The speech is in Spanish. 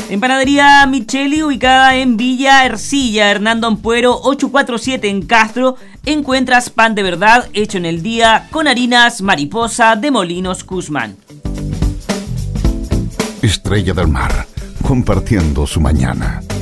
En Panadería Micheli, ubicada en Villa Ercilla, Hernando Ampuero 847 en Castro, encuentras pan de verdad hecho en el día con harinas Mariposa de Molinos Guzmán. Estrella del Mar, compartiendo su mañana.